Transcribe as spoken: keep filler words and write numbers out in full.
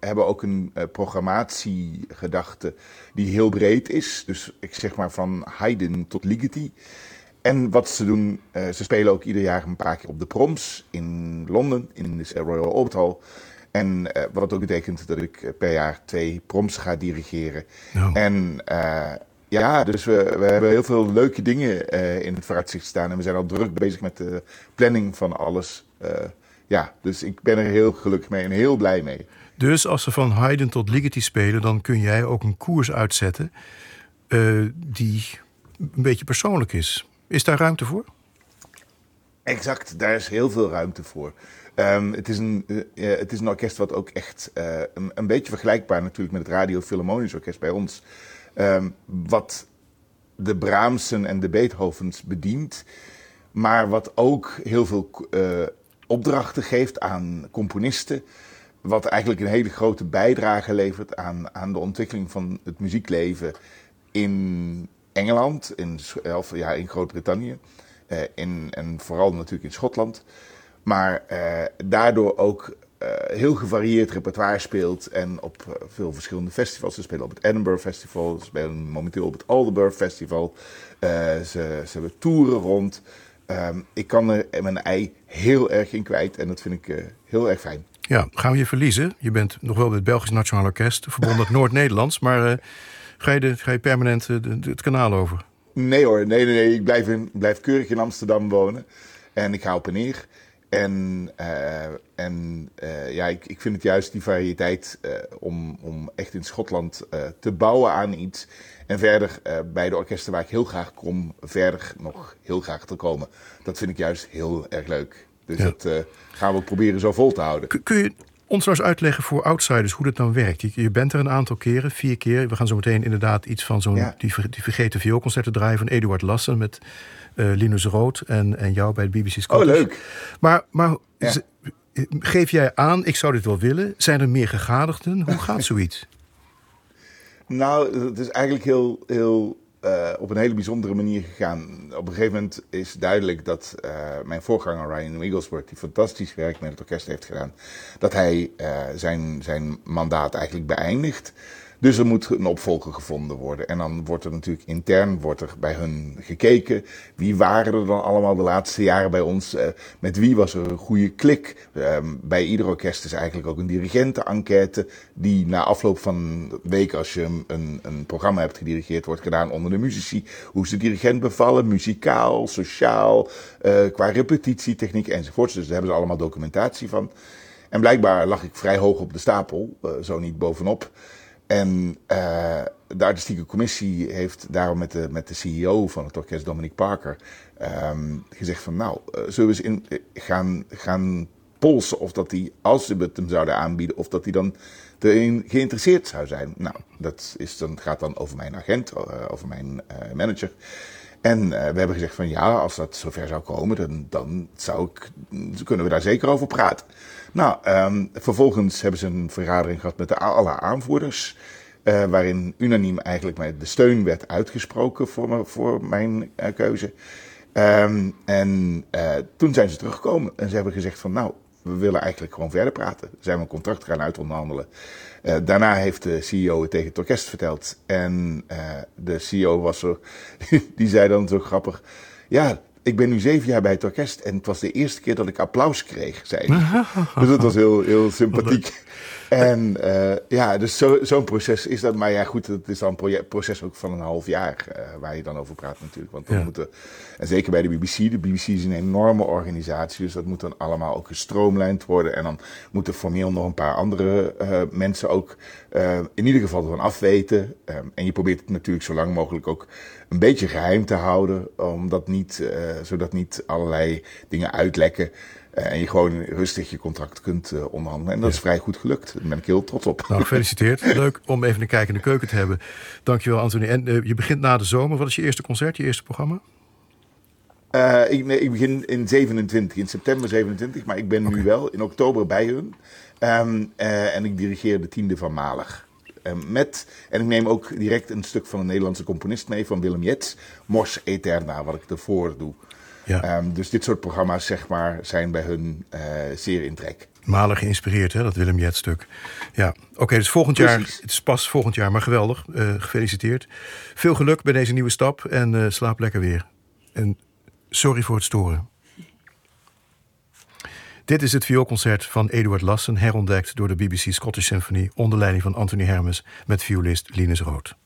hebben ook een uh, programmatiegedachte die heel breed is. Dus ik zeg maar van Haydn tot Ligeti. En wat ze doen, uh, ze spelen ook ieder jaar een paar keer op de proms in Londen, in de Royal Albert Hall. En uh, wat ook betekent dat ik per jaar twee proms ga dirigeren. Oh. En uh, ja, dus we, we hebben heel veel leuke dingen uh, in het vooruitzicht staan. En we zijn al druk bezig met de planning van alles. Uh, ja, dus ik ben er heel gelukkig mee en heel blij mee. Dus als ze van Haydn tot Ligeti spelen, dan kun jij ook een koers uitzetten uh, die een beetje persoonlijk is. Is daar ruimte voor? Exact, daar is heel veel ruimte voor. Um, het, is een, uh, het is een orkest wat ook echt uh, een, een beetje vergelijkbaar natuurlijk met het Radio Philharmonisch Orkest bij ons. Um, wat de Brahmsen en de Beethovens bedient, maar wat ook heel veel uh, opdrachten geeft aan componisten. Wat eigenlijk een hele grote bijdrage levert aan, aan de ontwikkeling van het muziekleven in Engeland, in, of, ja, in Groot-Brittannië uh, in, en vooral natuurlijk in Schotland. Maar uh, daardoor ook uh, heel gevarieerd repertoire speelt en op uh, veel verschillende festivals. Ze spelen op het Edinburgh Festival, ze spelen momenteel op het Aldeburgh Festival. Uh, ze, ze hebben toeren rond. Um, ik kan er mijn ei heel erg in kwijt en dat vind ik uh, heel erg fijn. Ja, gaan we je verliezen? Je bent nog wel bij het Belgisch Nationaal Orkest, verbonden Noord-Nederlands, maar uh, ga, je de, ga je permanent uh, de, de, het kanaal over? Nee hoor, nee, nee, nee. Ik blijf, in, blijf keurig in Amsterdam wonen en ik ga op en neer. En, uh, en uh, ja, ik, ik vind het juist die variëteit uh, om, om echt in Schotland uh, te bouwen aan iets. En verder uh, bij de orkesten waar ik heel graag kom, verder nog heel graag te komen. Dat vind ik juist heel erg leuk. Dus ja. dat uh, gaan we ook proberen zo vol te houden. Kun, kun je ons nou eens uitleggen voor outsiders hoe dat dan werkt? Je, je bent er een aantal keren, vier keer. We gaan zo meteen inderdaad iets van zo'n ja. die, die vergeten vioolconcerten draaien van Eduard Lassen met uh, Linus Rood en, en jou bij het B B C Scottish. Oh, leuk. Maar, maar ja. z- geef jij aan, ik zou dit wel willen. Zijn er meer gegadigden? Hoe gaat zoiets? Nou, het is eigenlijk heel, heel uh, op een hele bijzondere manier gegaan. Op een gegeven moment is duidelijk dat uh, mijn voorganger Ryan Wigglesworth, die fantastisch werk met het orkest heeft gedaan, dat hij uh, zijn, zijn mandaat eigenlijk beëindigt. Dus er moet een opvolger gevonden worden. En dan wordt er natuurlijk intern wordt er bij hun gekeken. Wie waren er dan allemaal de laatste jaren bij ons? Uh, met wie was er een goede klik? Uh, bij ieder orkest is eigenlijk ook een dirigentenenquête die na afloop van een week, als je een, een programma hebt gedirigeerd, wordt gedaan onder de muzici. Hoe is de dirigent bevallen? Muzikaal, sociaal, uh, qua repetitietechniek enzovoorts. Dus daar hebben ze allemaal documentatie van. En blijkbaar lag ik vrij hoog op de stapel, uh, zo niet bovenop. En uh, de artistieke commissie heeft daarom met de, met de C E O van het orkest, Dominic Parker, um, gezegd van nou, uh, zullen we eens in, uh, gaan, gaan polsen of dat hij, als ze het hem zouden aanbieden, of dat hij dan erin geïnteresseerd zou zijn. Nou, dat is dan, gaat dan over mijn agent, uh, over mijn uh, manager. En uh, we hebben gezegd van ja, als dat zover zou komen, dan, dan zou ik, kunnen we daar zeker over praten. Nou, um, vervolgens hebben ze een vergadering gehad met de, alle aanvoerders, uh, waarin unaniem eigenlijk de steun werd uitgesproken voor, me, voor mijn uh, keuze. Um, en uh, toen zijn ze teruggekomen en ze hebben gezegd van nou, we willen eigenlijk gewoon verder praten. Zijn we een contract gaan uitonderhandelen. Uh, daarna heeft de C E O het tegen het orkest verteld. En uh, de C E O was zo, die zei dan zo grappig, ja, ik ben nu zeven jaar bij het orkest en het was de eerste keer dat ik applaus kreeg, zei hij. Dus dat was heel, heel sympathiek. En uh, ja, dus zo, zo'n proces is dat. Maar ja, goed, het is dan een proces ook van een half jaar uh, waar je dan over praat natuurlijk. Want dan ja. moeten, en zeker bij de B B C, de B B C is een enorme organisatie, dus dat moet dan allemaal ook gestroomlijnd worden. En dan moeten formeel nog een paar andere uh, mensen ook uh, in ieder geval ervan afweten. Um, en je probeert het natuurlijk zo lang mogelijk ook een beetje geheim te houden, omdat niet, uh, zodat niet allerlei dingen uitlekken. Uh, en je gewoon rustig je contract kunt uh, onderhandelen. En dat ja. is vrij goed gelukt. Daar ben ik heel trots op. Nou, gefeliciteerd. Leuk om even een kijk in de keuken te hebben. Dankjewel, Anthony. En uh, je begint na de zomer. Wat is je eerste concert, je eerste programma? Uh, ik, nee, ik begin in zevenentwintig, in september zevenentwintig. Maar ik ben okay. nu wel in oktober bij hun. Um, uh, en ik dirigeer de tiende van Mahler. Uh, met, en ik neem ook direct een stuk van een Nederlandse componist mee, van Willem Jets. Mors Eterna, wat ik ervoor doe. Ja. Um, dus dit soort programma's zeg maar, zijn bij hun uh, zeer in trek. Mahler geïnspireerd, hè, dat Willem Jet-stuk. Ja, oké, okay, dus volgend Precies. jaar, het is pas volgend jaar, maar geweldig. Uh, gefeliciteerd. Veel geluk bij deze nieuwe stap en uh, slaap lekker weer. En sorry voor het storen. Dit is het vioolconcert van Eduard Lassen, herontdekt door de B B C Scottish Symphony onder leiding van Anthony Hermes met violist Linus Roth.